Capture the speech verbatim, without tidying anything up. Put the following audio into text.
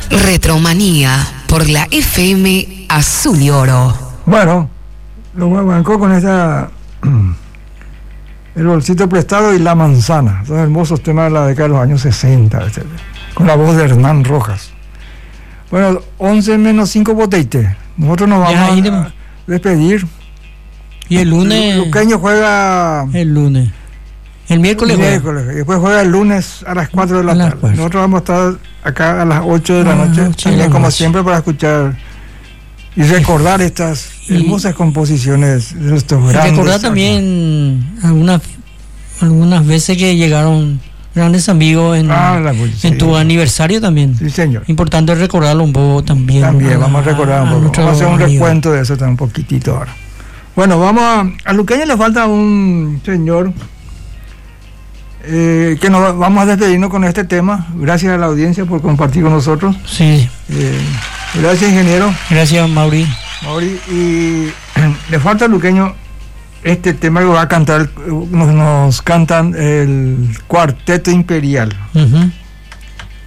Retromanía por la F M Azul y Oro. Bueno, lo bancó con esta El bolsito prestado y La manzana, son hermosos temas de la década de los años sesenta, etcétera, con la voz de Hernán Rojas. Bueno, once menos cinco boteite. Nosotros nos vamos a despedir. Y el lunes. Luqueño juega. El lunes. El miércoles. El miércoles. Y después juega el lunes a las cuatro de la tarde. Pues. Nosotros vamos a estar acá a las ocho de la noche, ah, también como siempre, para escuchar y recordar estas y, hermosas composiciones de estos grandes. Recordar también algunas, algunas veces que llegaron grandes amigos en, ah, la, en sí. tu aniversario también. Sí, señor. Importante recordarlo un poco también. También, a, vamos a recordar un poco. Vamos a hacer un amigo. recuento de eso también un poquitito ahora. Bueno, vamos a... A Luqueño le falta un señor eh, que nos vamos a despedirnos con este tema. Gracias a la audiencia por compartir con nosotros. Sí. Eh, gracias, ingeniero. Gracias, Mauri. Mauri, y le falta a Luqueño este tema que va a cantar, nos, nos cantan el Cuarteto Imperial. Uh-huh.